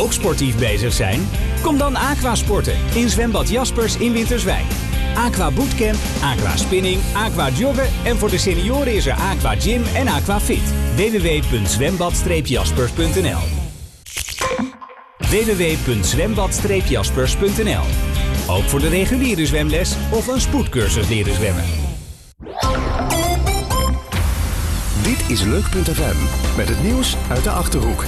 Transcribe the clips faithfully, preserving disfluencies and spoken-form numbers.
Ook sportief bezig zijn? Kom dan aquasporten in zwembad Jaspers in Winterswijk. Aqua Bootcamp, Aqua Spinning, Aqua Joggen en voor de senioren is er Aqua Gym en Aqua Fit. w w w punt zwembad jaspers punt n l w w w punt zwembad jaspers punt n l. Ook voor de reguliere zwemles of een spoedcursus leren zwemmen. Dit is leuk punt f m met het nieuws uit de Achterhoek.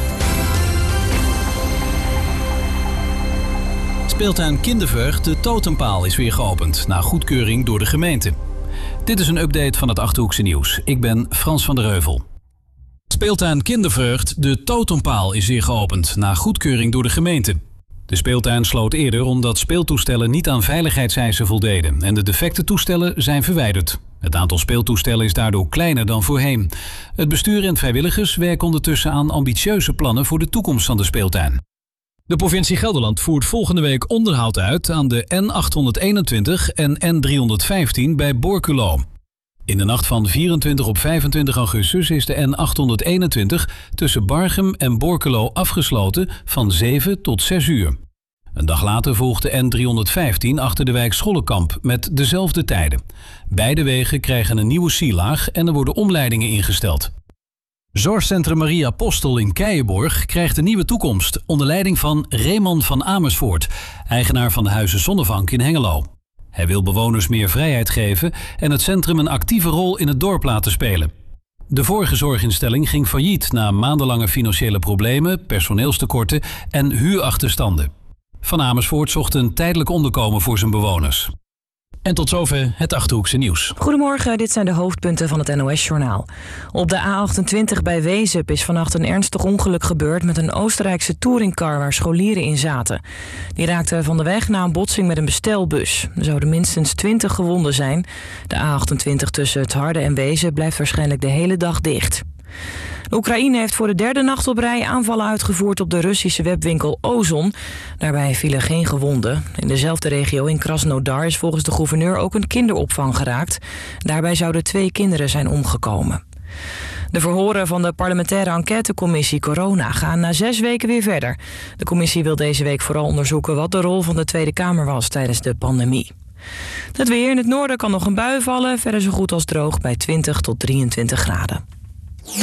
Speeltuin Kindervreugd, de Totempaal, is weer geopend na goedkeuring door de gemeente. Dit is een update van het Achterhoekse nieuws. Ik ben Frans van der Heuvel. Speeltuin Kindervreugd, de Totempaal, is weer geopend na goedkeuring door de gemeente. De speeltuin sloot eerder omdat speeltoestellen niet aan veiligheidseisen voldeden en de defecte toestellen zijn verwijderd. Het aantal speeltoestellen is daardoor kleiner dan voorheen. Het bestuur en vrijwilligers werken ondertussen aan ambitieuze plannen voor de toekomst van de speeltuin. De provincie Gelderland voert volgende week onderhoud uit aan de N achthonderdeenentwintig en N driehonderdvijftien bij Borculo. In de nacht van vierentwintig op vijfentwintig augustus is de N achthonderdeenentwintig tussen Barchem en Borculo afgesloten van zeven tot zes uur. Een dag later volgt de N driehonderdvijftien achter de wijk Schollekamp met dezelfde tijden. Beide wegen krijgen een nieuwe sielaag en er worden omleidingen ingesteld. Zorgcentrum Maria Apostel in Keijenborg krijgt een nieuwe toekomst onder leiding van Raymond van Amersfoort, eigenaar van Huizen Zonnevank in Hengelo. Hij wil bewoners meer vrijheid geven en het centrum een actieve rol in het dorp laten spelen. De vorige zorginstelling ging failliet na maandenlange financiële problemen, personeelstekorten en huurachterstanden. Van Amersfoort zocht een tijdelijk onderkomen voor zijn bewoners. En tot zover het Achterhoekse nieuws. Goedemorgen, dit zijn de hoofdpunten van het N O S-journaal. Op de A achtentwintig bij Wezep is vannacht een ernstig ongeluk gebeurd met een Oostenrijkse touringcar waar scholieren in zaten. Die raakten van de weg na een botsing met een bestelbus. Er zouden minstens twintig gewonden zijn. De A achtentwintig tussen het Harde en Wezep blijft waarschijnlijk de hele dag dicht. De Oekraïne heeft voor de derde nacht op rij aanvallen uitgevoerd op de Russische webwinkel Ozon. Daarbij vielen geen gewonden. In dezelfde regio in Krasnodar is volgens de gouverneur ook een kinderopvang geraakt. Daarbij zouden twee kinderen zijn omgekomen. De verhoren van de parlementaire enquêtecommissie Corona gaan na zes weken weer verder. De commissie wil deze week vooral onderzoeken wat de rol van de Tweede Kamer was tijdens de pandemie. Het weer in het noorden kan nog een bui vallen, verder zo goed als droog bij twintig tot drieëntwintig graden.